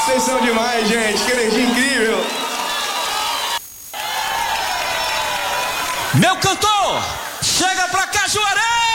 Vocês são demais, gente. Que energia incrível. Meu cantor, chega pra cá, Juarez!